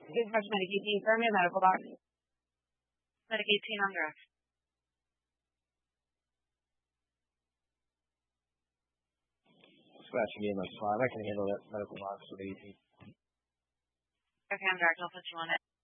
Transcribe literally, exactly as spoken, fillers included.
Dispatch Medicaid team, for me, a medical box. Medicaid team on direct. Dispatching E M S five, I can handle that medical box with A T. Okay, on direct, I'll put you on it.